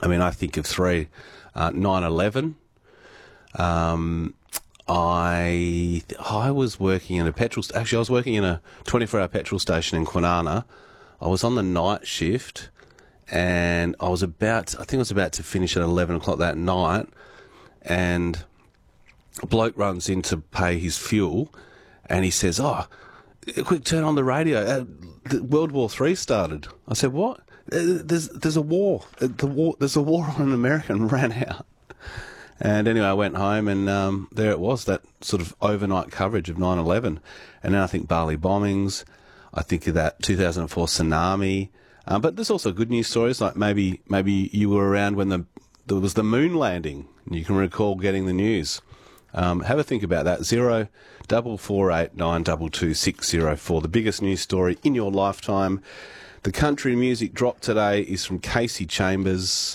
I mean, I think of three. 9/11. I was working in a actually I was working in a 24-hour petrol station in Kwinana. I was on the night shift, and I think I was about to finish at 11 o'clock that night, and a bloke runs in to pay his fuel, and he says, "Oh, quick, turn on the radio. World War III started." I said, "What? There's a war. There's a war on in America," and ran out. And anyway, I went home, and there it was, that sort of overnight coverage of 9/11. And then I think Bali bombings. I think of that 2004 tsunami. But there's also good news stories, like maybe you were around when there was the moon landing, and you can recall getting the news. Have a think about that. 0448922604. The biggest news story in your lifetime. The country music drop today is from Casey Chambers.